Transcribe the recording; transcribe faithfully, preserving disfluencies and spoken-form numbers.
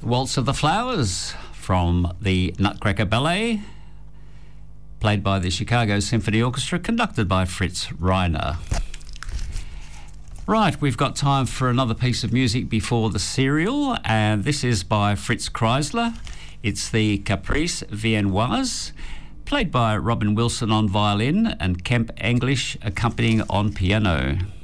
Waltz of the Flowers from the Nutcracker Ballet, played by the Chicago Symphony Orchestra, conducted by Fritz Reiner. Right, we've got time for another piece of music before the serial, and this is by Fritz Kreisler. It's the Caprice Viennoise, played by Robin Wilson on violin and Kemp English accompanying on piano.